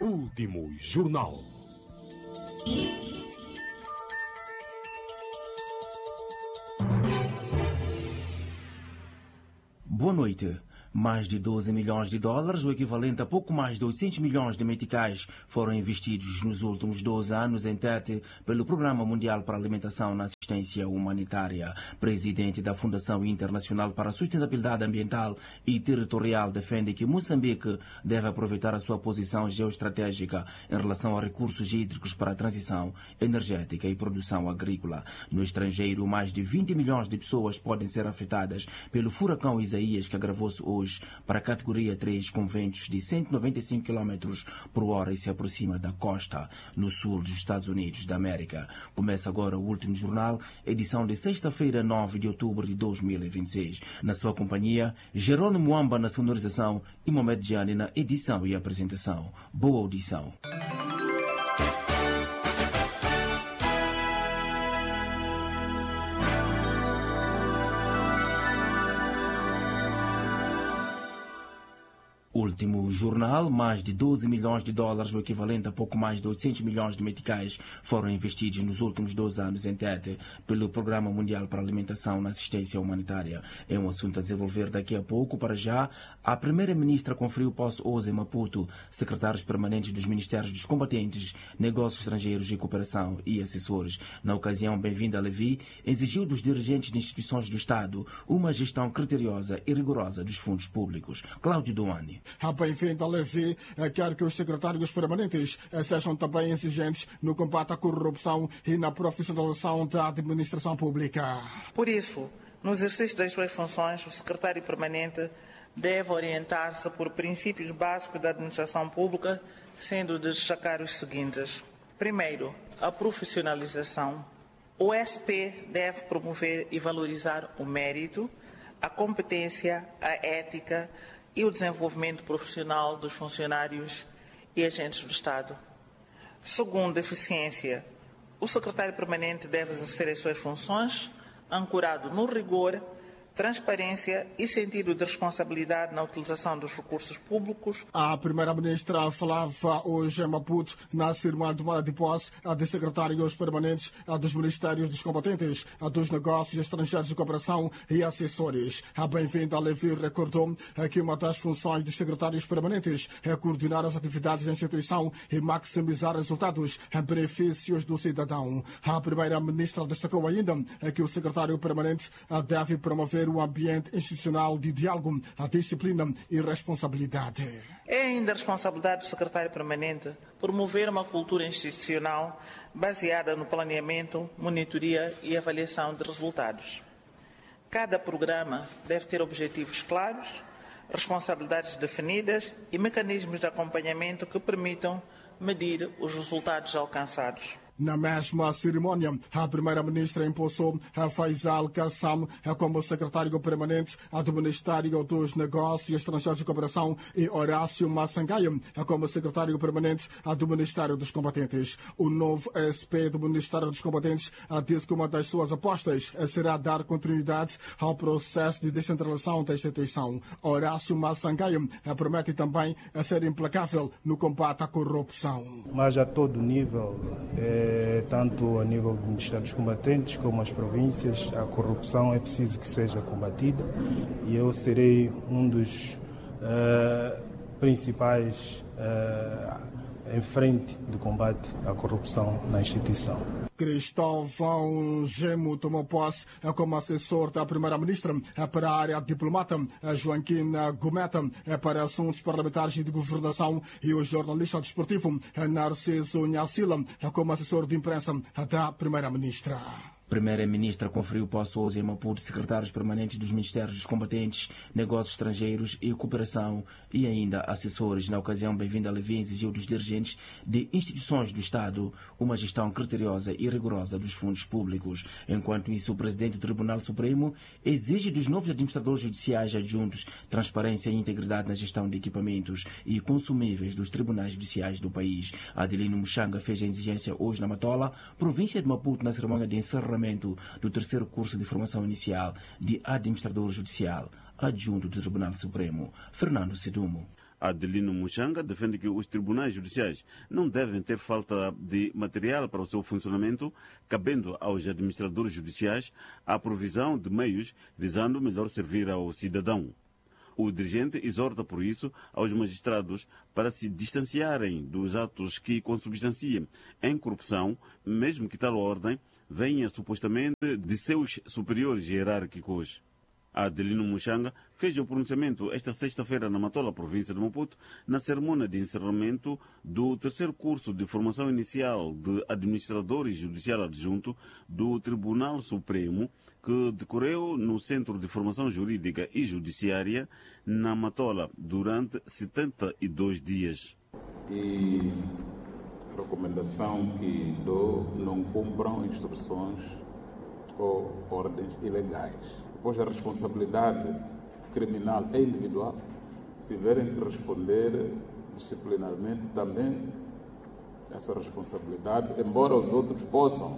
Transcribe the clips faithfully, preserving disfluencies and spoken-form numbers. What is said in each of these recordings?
Último Jornal. Boa noite. Mais de doze milhões de dólares, o equivalente a pouco mais de oitocentos milhões de meticais, foram investidos nos últimos doze anos em Tete pelo Programa Mundial para a Alimentação na Assistência Humanitária. Presidente da Fundação Internacional para a Sustentabilidade Ambiental e Territorial defende que Moçambique deve aproveitar a sua posição geoestratégica em relação a recursos hídricos para a transição energética e produção agrícola. No estrangeiro, mais de vinte milhões de pessoas podem ser afetadas pelo furacão Isaías, que agravou-se hoje para a categoria três, com ventos de cento e noventa e cinco quilômetros por hora e se aproxima da costa no sul dos Estados Unidos da América. Começa agora o Último Jornal, edição de sexta-feira, nove de outubro de dois mil e vinte e seis. Na sua companhia, Jerônimo Muamba na sonorização e Mohamed Diani na edição e apresentação. Boa audição. Último Jornal, mais de doze milhões de dólares, o equivalente a pouco mais de oitocentos milhões de meticais, foram investidos nos últimos doze anos em Tete pelo Programa Mundial para a Alimentação na Assistência Humanitária. É um assunto a desenvolver daqui a pouco. Para já, a Primeira-Ministra conferiu posse hoje em Maputo secretários permanentes dos Ministérios dos Combatentes, Negócios Estrangeiros e Cooperação e assessores. Na ocasião, Bem-vinda Levi exigiu dos dirigentes de instituições do Estado uma gestão criteriosa e rigorosa dos fundos públicos. Cláudio Doane. A Bem-vinda Levi quer que os secretários permanentes sejam também exigentes no combate à corrupção e na profissionalização da administração pública. Por isso, no exercício das suas funções, o secretário permanente deve orientar-se por princípios básicos da administração pública, sendo de destacar os seguintes. Primeiro, a profissionalização. O S P deve promover e valorizar o mérito, a competência, a ética e o desenvolvimento profissional dos funcionários e agentes do Estado. Segundo, eficiência. O secretário permanente deve exercer as suas funções ancorado no rigor, transparência e sentido de responsabilidade na utilização dos recursos públicos. A Primeira-Ministra falava hoje em Maputo na cerimônia de tomada de posse de secretários permanentes dos Ministérios dos Combatentes, dos Negócios Estrangeiros de Cooperação e assessores. A Bem-vinda Levi recordou que uma das funções dos secretários permanentes é coordenar as atividades da instituição e maximizar resultados em benefícios do cidadão. A Primeira-Ministra destacou ainda que o secretário permanente deve promover o ambiente institucional de diálogo, a disciplina e responsabilidade. É ainda a responsabilidade do secretário permanente promover uma cultura institucional baseada no planeamento, monitoria e avaliação de resultados. Cada programa deve ter objetivos claros, responsabilidades definidas e mecanismos de acompanhamento que permitam medir os resultados alcançados. Na mesma cerimônia, a Primeira-Ministra impulsou a Faisal Kassam como secretário permanente do Ministério dos Negócios Estrangeiros e Cooperação e Horácio Massangaia como secretário permanente do Ministério dos Combatentes. O novo S P do Ministério dos Combatentes diz que uma das suas apostas será dar continuidade ao processo de descentralização da instituição. Horácio Massangaia promete também ser implacável no combate à corrupção. Mas a todo nível, é... tanto a nível do Ministério dos Combatentes como as províncias, a corrupção é preciso que seja combatida e eu serei um dos uh, principais uh, em frente do combate à corrupção na instituição. Cristóvão Gemo tomou posse como assessor da Primeira-Ministra para a área diplomata, Joaquina Gometa para assuntos parlamentares e de governação e o jornalista desportivo Narciso Nhacila como assessor de imprensa da Primeira-Ministra. Primeira-Ministra conferiu posse hoje em Maputo secretários permanentes dos Ministérios dos Combatentes, Negócios Estrangeiros e Cooperação e ainda assessores. Na ocasião, Bem-vinda Levi exigiu dos dirigentes de instituições do Estado uma gestão criteriosa e rigorosa dos fundos públicos. Enquanto isso, o presidente do Tribunal Supremo exige dos novos administradores judiciais adjuntos transparência e integridade na gestão de equipamentos e consumíveis dos tribunais judiciais do país. Adelino Muxanga fez a exigência hoje na Matola, província de Maputo, na cerimônia de encerramento do terceiro curso de formação inicial de administrador judicial adjunto do Tribunal Supremo. Fernando Sedumo. Adelino Muxanga defende que os tribunais judiciais não devem ter falta de material para o seu funcionamento, cabendo aos administradores judiciais a provisão de meios visando melhor servir ao cidadão. O dirigente exorta, por isso, aos magistrados para se distanciarem dos atos que consubstanciem em corrupção, mesmo que tal ordem venha supostamente de seus superiores hierárquicos. Adelino Muxanga fez o pronunciamento esta sexta-feira na Matola, província de Maputo, na cerimônia de encerramento do terceiro curso de formação inicial de administradores judicial adjunto do Tribunal Supremo, que decorreu no Centro de Formação Jurídica e Judiciária, na Matola, durante setenta e dois dias. E a recomendação que dou: não cumpram instruções ou ordens ilegais. Pois a responsabilidade criminal é individual. Se tiverem que responder disciplinarmente, também essa responsabilidade, embora os outros possam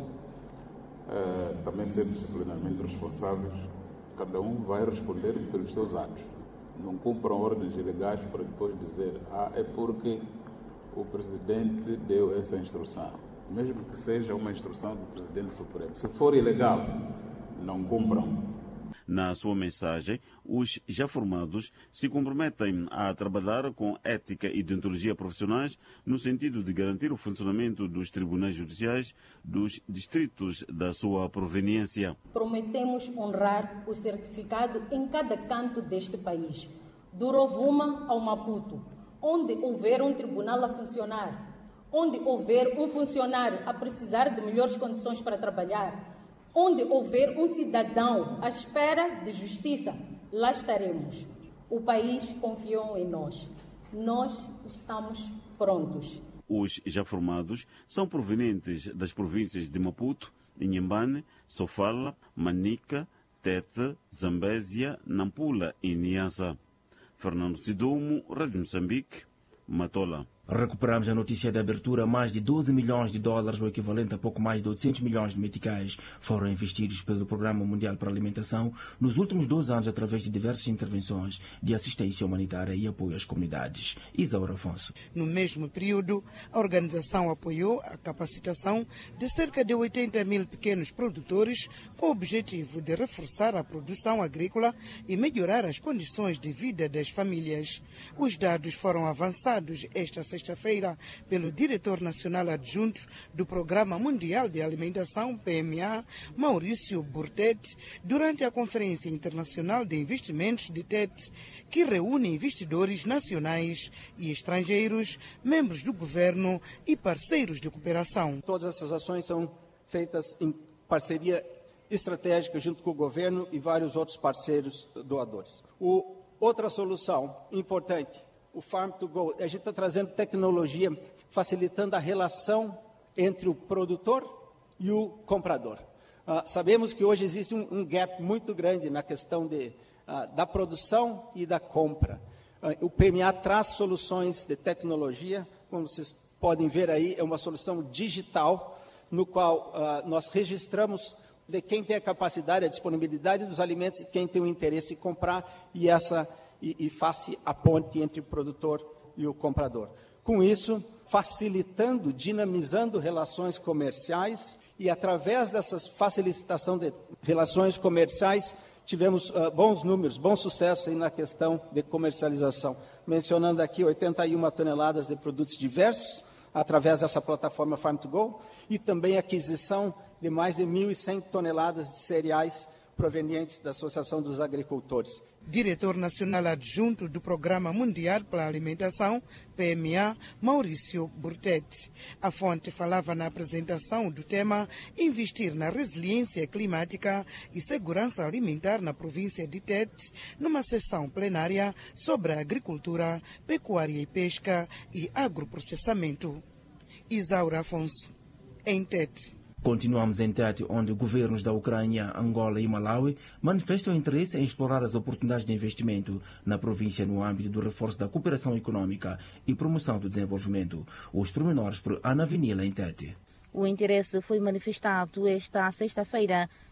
eh, também ser disciplinarmente responsáveis, cada um vai responder pelos seus atos. Não cumpram ordens ilegais para depois dizer, ah, é porque o Presidente deu essa instrução. Mesmo que seja uma instrução do Presidente Supremo. Se for ilegal, não cumpram. Na sua mensagem, os já formados se comprometem a trabalhar com ética e deontologia profissionais no sentido de garantir o funcionamento dos tribunais judiciais dos distritos da sua proveniência. Prometemos honrar o certificado em cada canto deste país, do Rovuma ao Maputo, onde houver um tribunal a funcionar, onde houver um funcionário a precisar de melhores condições para trabalhar, onde houver um cidadão à espera de justiça, lá estaremos. O país confiou em nós. Nós estamos prontos. Os já formados são provenientes das províncias de Maputo, Inhambane, Sofala, Manica, Tete, Zambésia, Nampula e Niassa. Fernando Sidumo, Rádio Moçambique, Matola. Recuperamos a notícia de abertura. Mais de doze milhões de dólares, o equivalente a pouco mais de oitocentos milhões de meticais, foram investidos pelo Programa Mundial para a Alimentação nos últimos dois anos através de diversas intervenções de assistência humanitária e apoio às comunidades. Isaura Afonso. No mesmo período, a organização apoiou a capacitação de cerca de oitenta mil pequenos produtores com o objetivo de reforçar a produção agrícola e melhorar as condições de vida das famílias. Os dados foram avançados esta sexta-feira pelo diretor nacional adjunto do Programa Mundial de Alimentação, P M A, Maurício Burtet, durante a Conferência Internacional de Investimentos de T E T, que reúne investidores nacionais e estrangeiros, membros do governo e parceiros de cooperação. Todas essas ações são feitas em parceria estratégica junto com o governo e vários outros parceiros doadores. O, outra solução importante, o Farm to Go, a gente está trazendo tecnologia, facilitando a relação entre o produtor e o comprador. Uh, sabemos que hoje existe um, um gap muito grande na questão de, uh, da produção e da compra. Uh, o P M A traz soluções de tecnologia, como vocês podem ver aí, é uma solução digital, no qual uh, nós registramos de quem tem a capacidade, a disponibilidade dos alimentos e quem tem o interesse em comprar, e essa e, e faz a ponte entre o produtor e o comprador. Com isso, facilitando, dinamizando relações comerciais, e através dessa facilitação de relações comerciais, tivemos uh, bons números, bom sucesso aí na questão de comercialização. Mencionando aqui oitenta e uma toneladas de produtos diversos, através dessa plataforma Farm to Go, e também aquisição de mais de mil e cem toneladas de cereais provenientes da Associação dos Agricultores. Diretor Nacional Adjunto do Programa Mundial para a Alimentação, P M A, Maurício Burtet. A fonte falava na apresentação do tema Investir na Resiliência Climática e Segurança Alimentar na província de Tete, numa sessão plenária sobre a agricultura, pecuária e pesca e agroprocessamento. Isaura Afonso, em Tete. Continuamos em Tete, onde governos da Ucrânia, Angola e Malawi manifestam interesse em explorar as oportunidades de investimento na província no âmbito do reforço da cooperação econômica e promoção do desenvolvimento. Os pormenores por Ana Vinila, em Tete. O interesse foi manifestado esta sexta-feira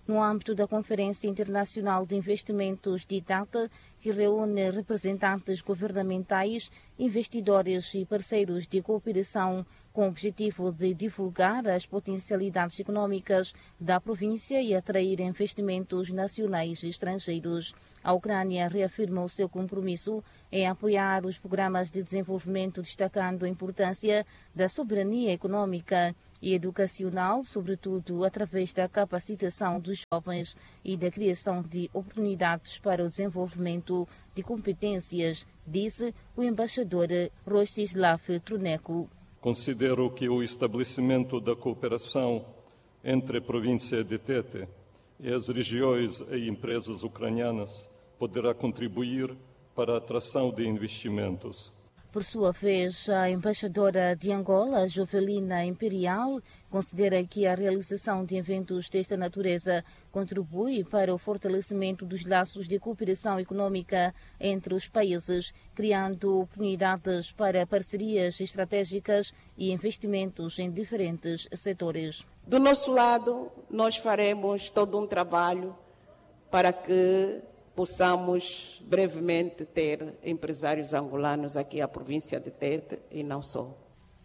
no âmbito da Conferência Internacional de Investimentos de Data, que reúne representantes governamentais, investidores e parceiros de cooperação com o objetivo de divulgar as potencialidades econômicas da província e atrair investimentos nacionais e estrangeiros. A Ucrânia reafirma o seu compromisso em apoiar os programas de desenvolvimento, destacando a importância da soberania econômica e educacional, sobretudo através da capacitação dos jovens e da criação de oportunidades para o desenvolvimento de competências, disse o embaixador Rostislav Truneco. Considero que o estabelecimento da cooperação entre a província de Tete e as regiões e empresas ucranianas poderá contribuir para a atração de investimentos. Por sua vez, a embaixadora de Angola, Jovelina Imperial, considera que a realização de eventos desta natureza contribui para o fortalecimento dos laços de cooperação econômica entre os países, criando oportunidades para parcerias estratégicas e investimentos em diferentes setores. Do nosso lado, nós faremos todo um trabalho para que possamos brevemente ter empresários angolanos aqui à província de Tete e não só.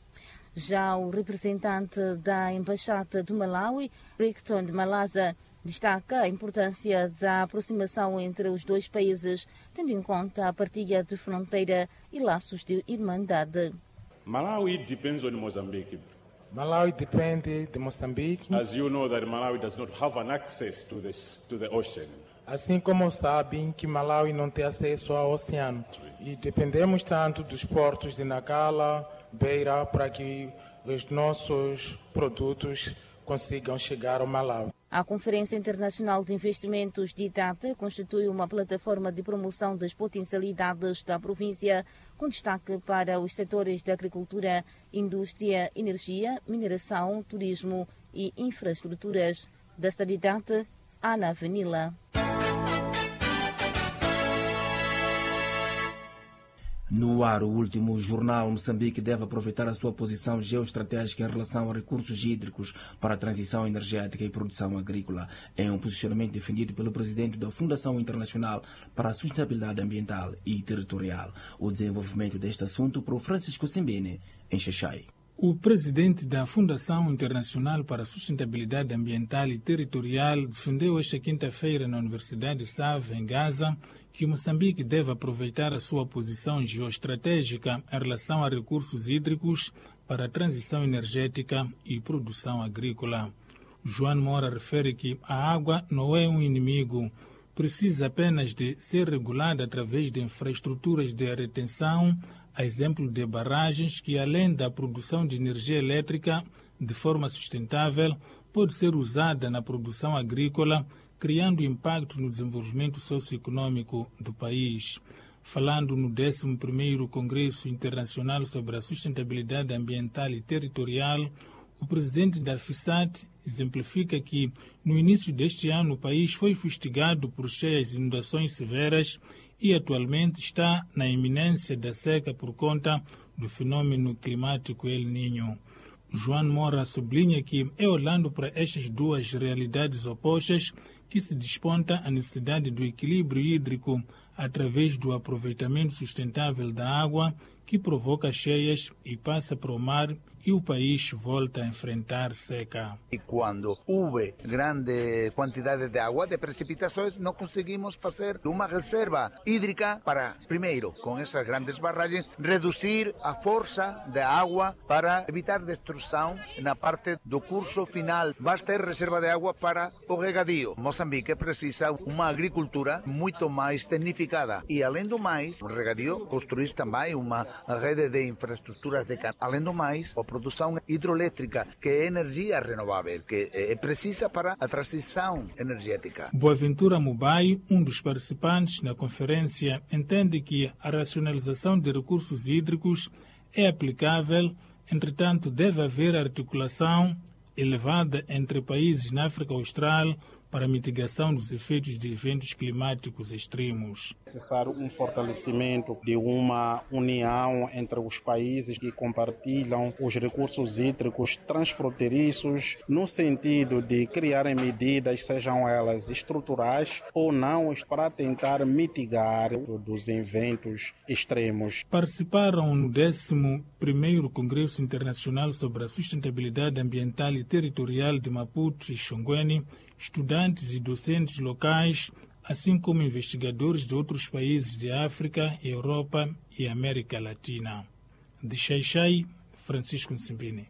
Já o representante da Embaixada do Malawi, Rickton de Malaza, destaca a importância da aproximação entre os dois países, tendo em conta a partilha de fronteira e laços de irmandade. Malawi depends on Mozambique. Malawi depende de Moçambique. As you know that Malawi does not have an access to the, to the ocean. Assim como sabem que Malawi não tem acesso ao oceano. E dependemos tanto dos portos de Nacala, Beira, para que os nossos produtos consigam chegar ao Malawi. A Conferência Internacional de Investimentos de Data constitui uma plataforma de promoção das potencialidades da província, com destaque para os setores da agricultura, indústria, energia, mineração, turismo e infraestruturas. Da cidade de Data, Ana Vanilla. No ar, o último jornal, Moçambique deve aproveitar a sua posição geoestratégica em relação a recursos hídricos para a transição energética e produção agrícola. É um posicionamento defendido pelo presidente da Fundação Internacional para a Sustentabilidade Ambiental e Territorial. O desenvolvimento deste assunto por Francisco Sembene, em Xaixai. O presidente da Fundação Internacional para a Sustentabilidade Ambiental e Territorial defendeu esta quinta-feira na Universidade de Save, em Gaza, que Moçambique deve aproveitar a sua posição geoestratégica em relação a recursos hídricos para a transição energética e produção agrícola. João Moura refere que a água não é um inimigo, precisa apenas de ser regulada através de infraestruturas de retenção, a exemplo de barragens que, além da produção de energia elétrica de forma sustentável, pode ser usada na produção agrícola, criando impacto no desenvolvimento socioeconômico do país. Falando no décimo primeiro Congresso Internacional sobre a Sustentabilidade Ambiental e Territorial, o presidente da FISAT exemplifica que, no início deste ano, o país foi fustigado por cheias e inundações severas e atualmente está na iminência da seca por conta do fenômeno climático El Niño. João Moura sublinha que é olhando para estas duas realidades opostas que se desponta a necessidade do equilíbrio hídrico através do aproveitamento sustentável da água, que provoca cheias e passa para o mar, e o país volta a enfrentar seca. E quando houve grande quantidade de água, de precipitações, não conseguimos fazer uma reserva hídrica para, primeiro, com essas grandes barragens, reduzir a força da água para evitar destruição na parte do curso final. Basta ter reserva de água para o regadio. Moçambique precisa uma agricultura muito mais tecnificada e, além do mais, o regadio construir também uma rede de infraestruturas de canal. Além do mais, a produção hidroelétrica, que é energia renovável, que é precisa para a transição energética. Boaventura Mubai, um dos participantes na conferência, entende que a racionalização de recursos hídricos é aplicável, entretanto deve haver articulação elevada entre países na África Austral, para a mitigação dos efeitos de eventos climáticos extremos. É necessário um fortalecimento de uma união entre os países que compartilham os recursos hídricos transfronteiriços, no sentido de criarem medidas, sejam elas estruturais ou não, para tentar mitigar dos eventos extremos. Participaram no décimo primeiro Congresso Internacional sobre a Sustentabilidade Ambiental e Territorial de Maputo e Xongweni estudantes e docentes locais, assim como investigadores de outros países de África, Europa e América Latina. De Xai-Xai, Francisco Nsimbine.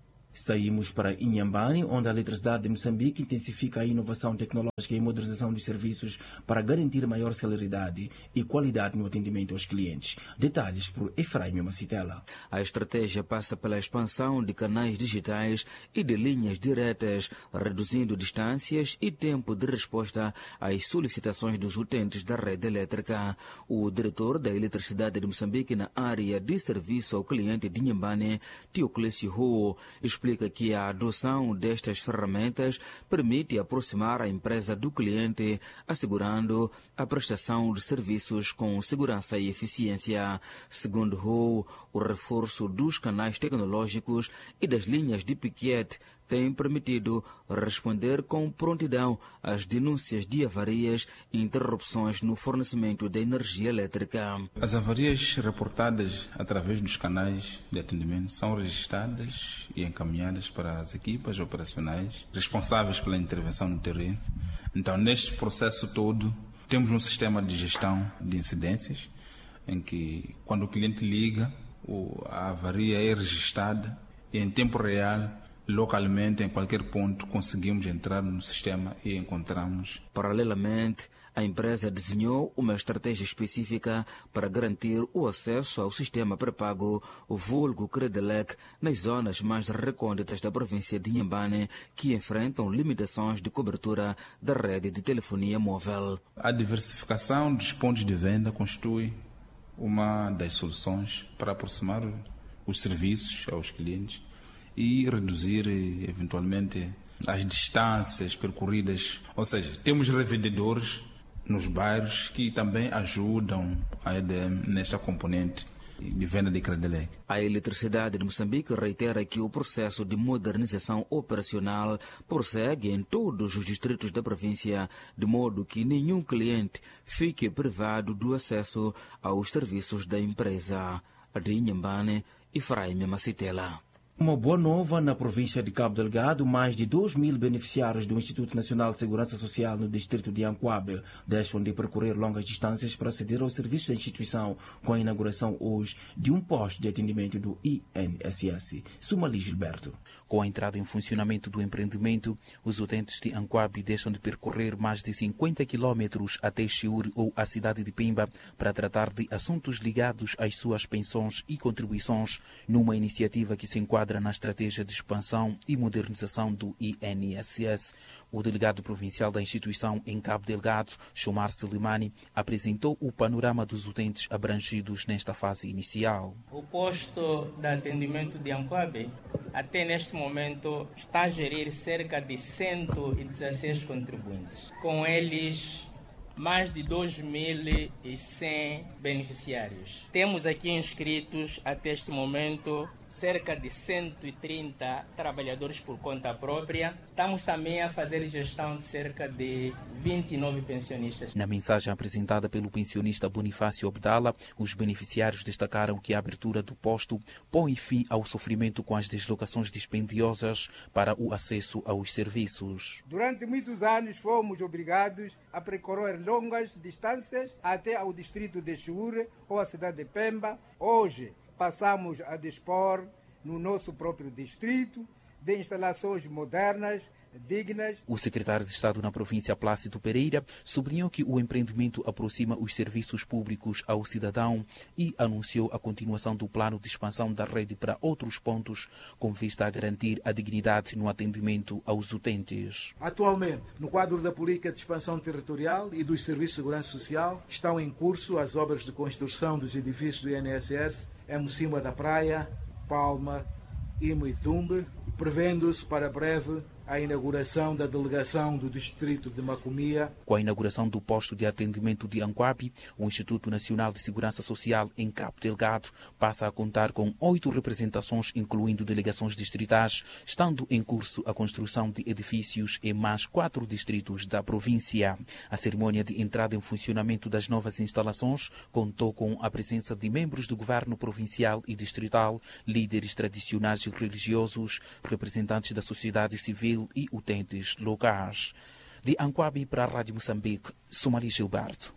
Saímos para Inhambane, onde a eletricidade de Moçambique intensifica a inovação tecnológica e modernização dos serviços para garantir maior celeridade e qualidade no atendimento aos clientes. Detalhes por Efraim Macitela. A estratégia passa pela expansão de canais digitais e de linhas diretas, reduzindo distâncias e tempo de resposta às solicitações dos utentes da rede elétrica. O diretor da Eletricidade de Moçambique na área de serviço ao cliente de Inhambane, Teoclésio Ho, explica que a adoção destas ferramentas permite aproximar a empresa do cliente, assegurando a prestação de serviços com segurança e eficiência. Segundo Ho, o reforço dos canais tecnológicos e das linhas de piquete tem permitido responder com prontidão às denúncias de avarias e interrupções no fornecimento de energia elétrica. As avarias reportadas através dos canais de atendimento são registradas e encaminhadas para as equipas operacionais responsáveis pela intervenção no terreno. Então, neste processo todo, temos um sistema de gestão de incidências, em que, quando o cliente liga, a avaria é registrada e, em tempo real, localmente, em qualquer ponto, conseguimos entrar no sistema e encontramos. Paralelamente, a empresa desenhou uma estratégia específica para garantir o acesso ao sistema pré-pago, o vulgo Credelec, nas zonas mais recônditas da província de Inhambane, que enfrentam limitações de cobertura da rede de telefonia móvel. A diversificação dos pontos de venda constitui uma das soluções para aproximar os serviços aos clientes e reduzir, eventualmente, as distâncias percorridas. Ou seja, temos revendedores nos bairros que também ajudam a E D M nesta componente de venda de Credelec. A Eletricidade de Moçambique reitera que o processo de modernização operacional prossegue em todos os distritos da província, de modo que nenhum cliente fique privado do acesso aos serviços da empresa. De Inhambane, Efraim Macitela. Uma boa nova na província de Cabo Delgado, mais de dois mil beneficiários do Instituto Nacional de Segurança Social no distrito de Ancoabe deixam de percorrer longas distâncias para aceder aos serviços da instituição, com a inauguração hoje de um posto de atendimento do I N S S. Sumali Gilberto. Com a entrada em funcionamento do empreendimento, os utentes de Ancoabe deixam de percorrer mais de cinquenta quilômetros até Chiure ou a cidade de Pimba para tratar de assuntos ligados às suas pensões e contribuições, numa iniciativa que se enquadra na estratégia de expansão e modernização do I N S S. O delegado provincial da instituição em Cabo Delgado, Chomar Selimani, apresentou o panorama dos utentes abrangidos nesta fase inicial. O posto de atendimento de Ancoabe, até neste momento, está a gerir cerca de cento e dezesseis contribuintes. Com eles, mais de dois mil e cem beneficiários. Temos aqui inscritos, até este momento, cerca de cento e trinta trabalhadores por conta própria. Estamos também a fazer gestão de cerca de vinte e nove pensionistas. Na mensagem apresentada pelo pensionista Bonifácio Abdala, os beneficiários destacaram que a abertura do posto põe fim ao sofrimento com as deslocações dispendiosas para o acesso aos serviços. Durante muitos anos fomos obrigados a percorrer longas distâncias até ao distrito de Chiure ou a cidade de Pemba. Hoje passamos a dispor no nosso próprio distrito de instalações modernas, dignas. O secretário de Estado na província, Plácido Pereira, sublinhou que o empreendimento aproxima os serviços públicos ao cidadão e anunciou a continuação do plano de expansão da rede para outros pontos, com vista a garantir a dignidade no atendimento aos utentes. Atualmente, no quadro da política de expansão territorial e dos serviços de segurança social, estão em curso as obras de construção dos edifícios do I N S S em Mocima da Praia, Palma, Imo e Tumbe, prevendo-se para breve a inauguração da delegação do distrito de Macomia. Com a inauguração do posto de atendimento de Anguabi, o Instituto Nacional de Segurança Social em Cabo Delgado passa a contar com oito representações, incluindo delegações distritais, estando em curso a construção de edifícios em mais quatro distritos da província. A cerimônia de entrada em funcionamento das novas instalações contou com a presença de membros do governo provincial e distrital, líderes tradicionais e religiosos, representantes da sociedade civil e utentes locais. De Anguabi para a Rádio Moçambique, Somali Gilberto.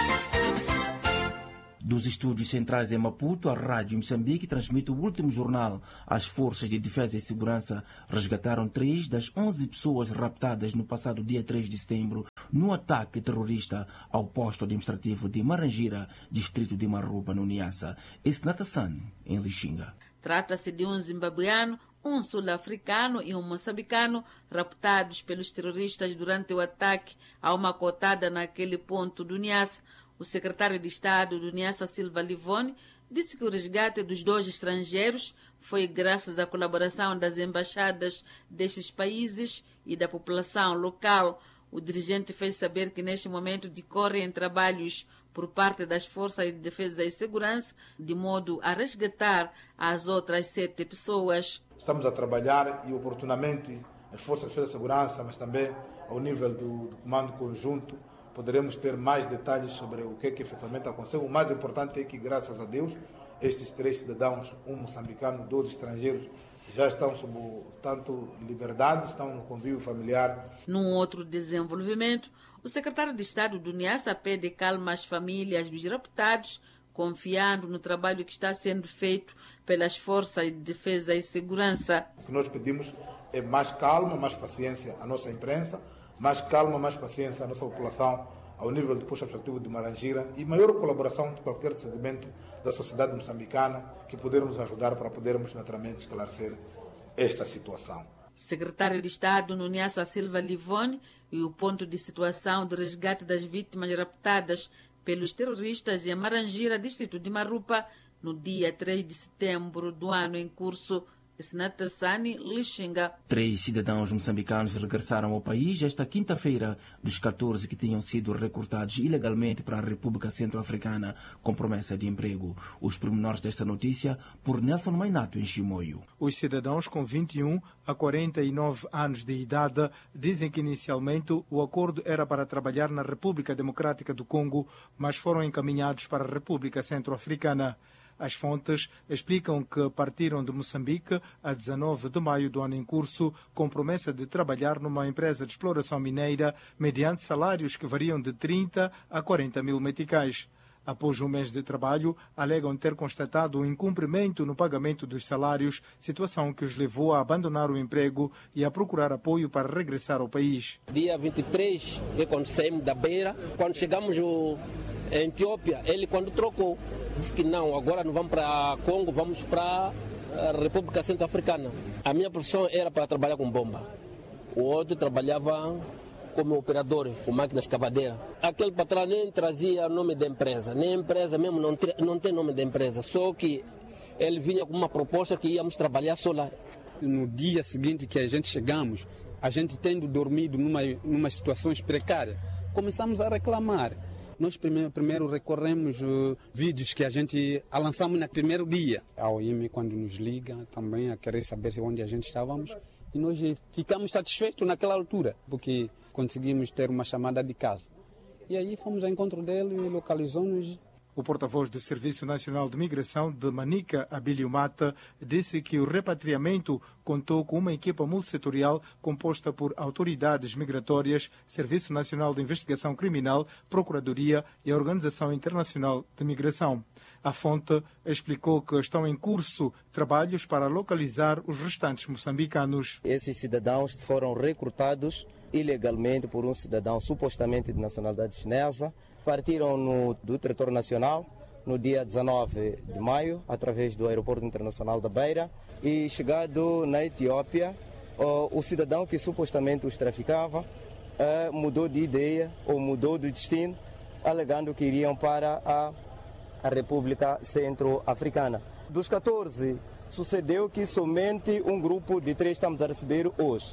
Dos estúdios centrais em Maputo, a Rádio Moçambique transmite o último jornal. As forças de defesa e segurança resgataram três das onze pessoas raptadas no passado dia três de setembro no ataque terrorista ao posto administrativo de Marangira, distrito de Marupa, no Niassa. Esse Natassan, em Lixinga. Trata-se de um zimbabuiano, um sul-africano e um moçambicano raptados pelos terroristas durante o ataque a uma cotada naquele ponto do Niassa. O secretário de Estado do Niassa, Silva Livoni, disse que o resgate dos dois estrangeiros foi graças à colaboração das embaixadas destes países e da população local. O dirigente fez saber que neste momento decorrem trabalhos por parte das Forças de Defesa e Segurança, de modo a resgatar as outras sete pessoas. Estamos a trabalhar e, oportunamente, as Forças de Defesa e Segurança, mas também ao nível do, do Comando Conjunto, poderemos ter mais detalhes sobre o que é que efetivamente aconteceu. O mais importante é que, graças a Deus, estes três cidadãos, um moçambicano, dois estrangeiros, já estão sob tanto liberdade, estão no convívio familiar. Num outro desenvolvimento, o secretário de Estado do Niassa pede calma às famílias dos raptados, confiando no trabalho que está sendo feito pelas Forças de Defesa e Segurança. O que nós pedimos é mais calma, mais paciência à nossa imprensa, mais calma, mais paciência à nossa população, ao nível do posto administrativo de Marangira, e maior colaboração de qualquer segmento da sociedade moçambicana que podermos ajudar para podermos naturalmente esclarecer esta situação. Secretário de Estado no Niassa, Silva Livoni, e o ponto de situação de resgate das vítimas raptadas pelos terroristas em Marangira, distrito de Marupa, no dia três de setembro do ano em curso. Snatassani, Lixinga. Três cidadãos moçambicanos regressaram ao país esta quinta-feira, dos catorze que tinham sido recrutados ilegalmente para a República Centro-Africana com promessa de emprego. Os pormenores desta notícia por Nelson Mainato, em Chimoio. Os cidadãos com vinte e um a quarenta e nove anos de idade dizem que inicialmente o acordo era para trabalhar na República Democrática do Congo, mas foram encaminhados para a República Centro-Africana. As fontes explicam que partiram de Moçambique a dezanove de maio do ano em curso, com promessa de trabalhar numa empresa de exploração mineira mediante salários que variam de trinta a quarenta mil meticais. Após um mês de trabalho, alegam ter constatado um incumprimento no pagamento dos salários, situação que os levou a abandonar o emprego e a procurar apoio para regressar ao país. Dia vinte e três, é quando saímos da Beira, quando chegamos ao em Etiópia, ele quando trocou, disse que não, agora não vamos para Congo, vamos para a República Centro-Africana. A minha profissão era para trabalhar com bomba. O outro trabalhava como operador, com máquina escavadeira. Aquele patrão nem trazia nome da empresa, nem empresa mesmo não, não tem nome da empresa, só que ele vinha com uma proposta que íamos trabalhar só lá. No dia seguinte que a gente chegamos, a gente tendo dormido numa, numa situações precárias, começamos a reclamar. Nós primeiro, primeiro recorremos uh, vídeos que a gente lançamos no primeiro dia. A O I M, quando nos liga, também a querer saber onde a gente estávamos. E nós ficamos satisfeitos naquela altura, porque conseguimos ter uma chamada de casa. E aí fomos ao encontro dele e localizamos. O porta-voz do Serviço Nacional de Migração de Manica, Abílio Mata, disse que o repatriamento contou com uma equipa multissetorial composta por autoridades migratórias, Serviço Nacional de Investigação Criminal, Procuradoria e a Organização Internacional de Migração. A fonte explicou que estão em curso trabalhos para localizar os restantes moçambicanos. Esses cidadãos foram recrutados ilegalmente por um cidadão supostamente de nacionalidade chinesa. Partiram no, do território nacional no dia dezenove de maio, através do Aeroporto Internacional da Beira, e chegado na Etiópia, o, o cidadão que supostamente os traficava uh, mudou de ideia ou mudou de destino, alegando que iriam para a, a República Centro-Africana. Dos catorze, sucedeu que somente um grupo de três estamos a receber hoje.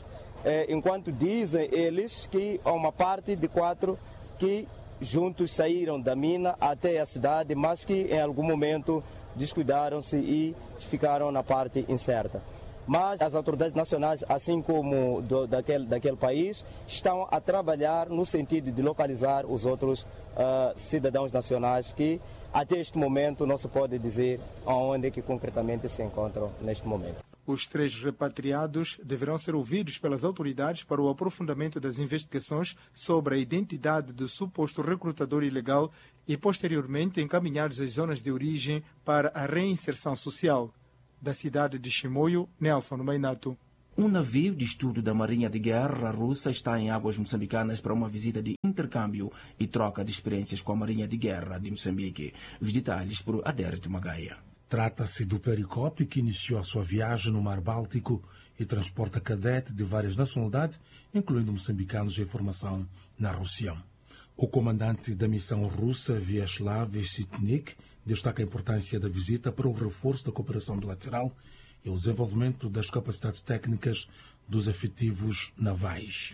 eh, enquanto dizem eles que há uma parte de quatro que juntos saíram da mina até a cidade, mas que em algum momento descuidaram-se e ficaram na parte incerta. Mas as autoridades nacionais, assim como do, daquele, daquele país, estão a trabalhar no sentido de localizar os outros uh, cidadãos nacionais que até este momento não se pode dizer onde que concretamente se encontram neste momento. Os três repatriados deverão ser ouvidos pelas autoridades para o aprofundamento das investigações sobre a identidade do suposto recrutador ilegal e posteriormente encaminhados às zonas de origem para a reinserção social. Da cidade de Chimoio, Nelson Mainato. Um navio de estudo da Marinha de Guerra russa está em águas moçambicanas para uma visita de intercâmbio e troca de experiências com a Marinha de Guerra de Moçambique. Os detalhes por Adérito Magaia. Trata-se do Pericop, que iniciou a sua viagem no Mar Báltico e transporta cadete de várias nacionalidades, incluindo moçambicanos em formação na Rússia. O comandante da missão russa, Vyacheslav Sitnik, destaca a importância da visita para o reforço da cooperação bilateral e o desenvolvimento das capacidades técnicas dos efetivos navais.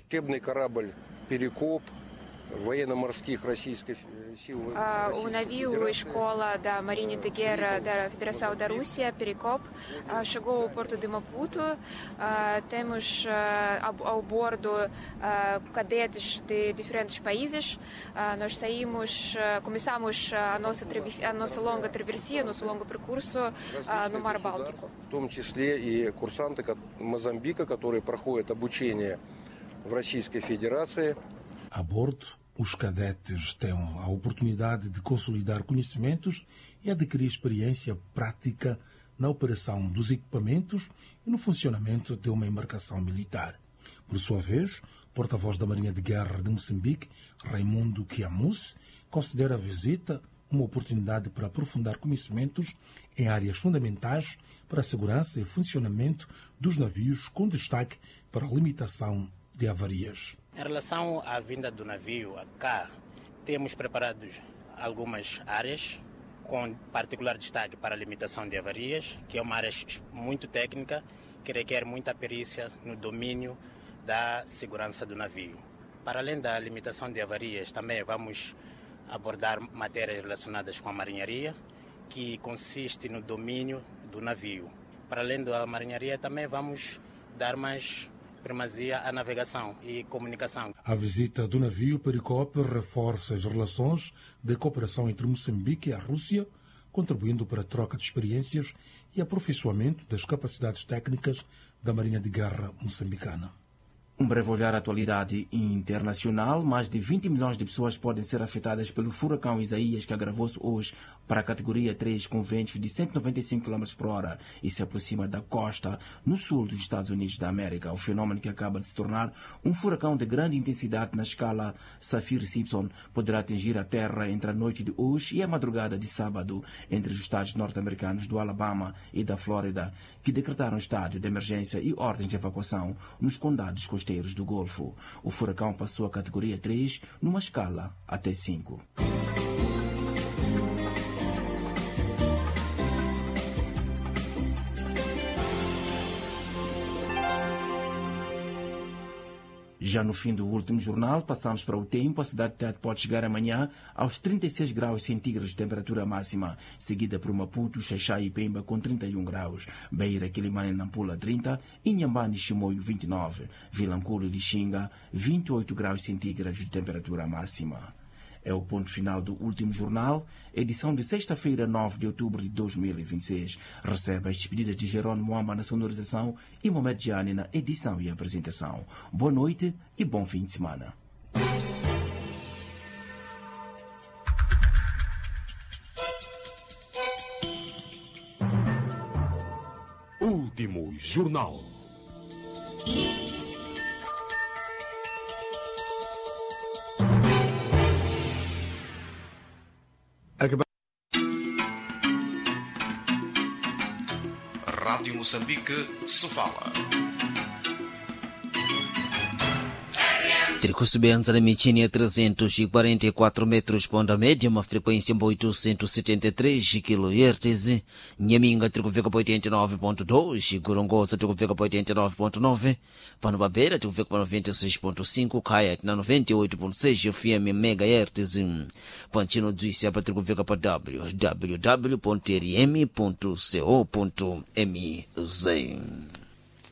O navio Escola da Marinha de Guerra da Federação da Rússia, Pericop, chegou ao porto de Maputo. Temos ao bordo cadetes de diferentes países. Nós saímos, começamos a nossa, a nossa longa travessia, nosso longo percurso no Mar Báltico. В том числе и курсанты Мозамбика, которые проходят обучение в Российской Федерации. A bordo, os cadetes têm a oportunidade de consolidar conhecimentos e adquirir experiência prática na operação dos equipamentos e no funcionamento de uma embarcação militar. Por sua vez, o porta-voz da Marinha de Guerra de Moçambique, Raimundo Quiamus, considera a visita uma oportunidade para aprofundar conhecimentos em áreas fundamentais para a segurança e funcionamento dos navios, com destaque para a limitação de avarias. Em relação à vinda do navio cá, temos preparados algumas áreas, com particular destaque para a limitação de avarias, que é uma área muito técnica, que requer muita perícia no domínio da segurança do navio. Para além da limitação de avarias, também vamos abordar matérias relacionadas com a marinharia, que consiste no domínio do navio. Para além da marinharia, também vamos dar mais primazia à navegação e comunicação. A visita do navio Pericop reforça as relações de cooperação entre Moçambique e a Rússia, contribuindo para a troca de experiências e aperfeiçoamento das capacidades técnicas da Marinha de Guerra moçambicana. Um breve olhar à atualidade internacional. Mais de vinte milhões de pessoas podem ser afetadas pelo furacão Isaías, que agravou-se hoje para a categoria três com ventos de cento e noventa e cinco quilômetros por hora e se aproxima da costa no sul dos Estados Unidos da América. O fenômeno, que acaba de se tornar um furacão de grande intensidade na escala Saffir-Simpson, poderá atingir a terra entre a noite de hoje e a madrugada de sábado, entre os estados norte-americanos do Alabama e da Flórida, que decretaram estado de emergência e ordens de evacuação nos condados costeiros do Golfo. O furacão passou a categoria três numa escala até cinco. Já no fim do último jornal, passamos para o tempo. A cidade de Tete pode chegar amanhã aos trinta e seis graus centígrados de temperatura máxima, seguida por Maputo, Xaixai e Pemba com trinta e um graus, Beira, Quilimane e Nampula trinta, Inhambane e Chimoio vinte e nove, Vilanculo e Lixinga vinte e oito graus centígrados de temperatura máxima. É o ponto final do último jornal, edição de sexta-feira, nove de outubro de dois mil e vinte e seis. Recebe as despedidas de Jerônimo Moamba na sonorização e Mohamed Gianni na edição e apresentação. Boa noite e bom fim de semana. Último jornal. Rádio Moçambique, Sofala. R M Tricosbianza na michini a trezentos e quarenta e quatro metros ponda média, uma frequência oitocentos e setenta e três kHz. Nhaminga tricoveka para oitenta e nove ponto dois, Gorongosa tricoveka para oitenta e nove ponto nove, Panobabeira tricoveka para noventa e seis ponto cinco, Kayat na noventa e oito ponto seis F M MHz. Panchino Duícia para tricoveka para w w w ponto r m ponto co ponto m z.